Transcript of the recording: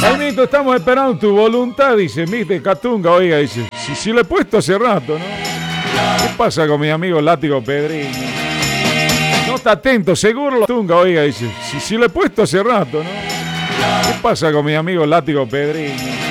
Paunito, estamos esperando tu voluntad, dice, viste, Catunga, oiga, dice, si lo he puesto hace rato, ¿no? ¿Qué pasa con mi amigo Látigo Pedriño? No está atento, seguro Catunga, oiga, dice, si lo he puesto hace rato, ¿no? ¿Qué pasa con mi amigo Látigo Pedriño?